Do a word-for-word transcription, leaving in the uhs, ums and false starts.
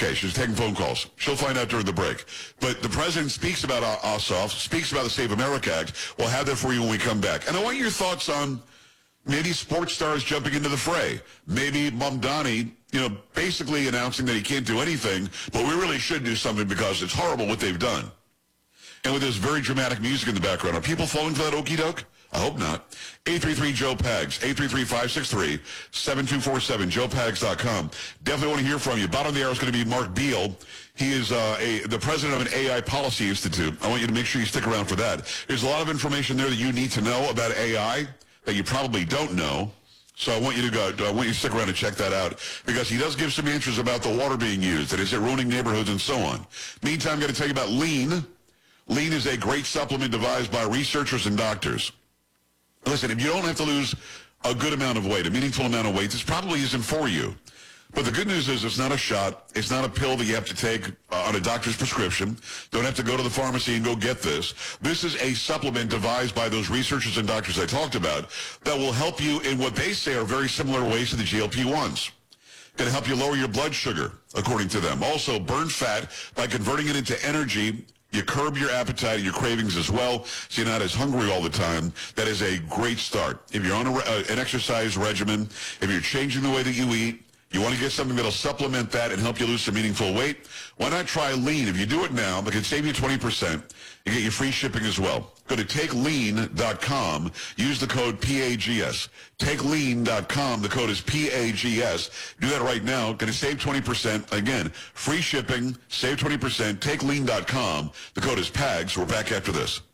Okay, she's taking phone calls. She'll find out during the break. But the president speaks about Ossoff, speaks about the Save America Act. We'll have that for you when we come back. And I want your thoughts on maybe sports stars jumping into the fray. Maybe Mamdani, you know, basically announcing that he can't do anything, but we really should do something because it's horrible what they've done. And with this very dramatic music in the background, are people falling for that okie doke? I hope not. eight three three Joe Pags, eight three three, five six three, seven two four seven, joe pags dot com. Definitely want to hear from you. Bottom of the hour is going to be Mark Beal. He is uh, a, the president of an A I Policy Institute. I want you to make sure you stick around for that. There's a lot of information there that you need to know about A I that you probably don't know. So I want you to go. I want you to stick around and check that out because he does give some answers about the water being used and is it ruining neighborhoods and so on. Meantime, I'm going to tell you about Lean. Lean is a great supplement devised by researchers and doctors. Listen, if you don't have to lose a good amount of weight, a meaningful amount of weight, this probably isn't for you. But the good news is it's not a shot. It's not a pill that you have to take uh, on a doctor's prescription. Don't have to go to the pharmacy and go get this. This is a supplement devised by those researchers and doctors I talked about that will help you in what they say are very similar ways to the G L P ones. Going to help you lower your blood sugar, according to them. Also, burn fat by converting it into energy. You curb your appetite and your cravings as well, so you're not as hungry all the time. That is a great start. If you're on a, uh, an exercise regimen, if you're changing the way that you eat, you want to get something that'll supplement that and help you lose some meaningful weight, why not try Lean? If you do it now, it can save you twenty percent. You get your free shipping as well. Go to take lean dot com. Use the code P A G S. take lean dot com. The code is P A G S. Do that right now. Going to save twenty percent. Again, free shipping. Save twenty percent. take lean dot com. The code is P A G S. We're back after this.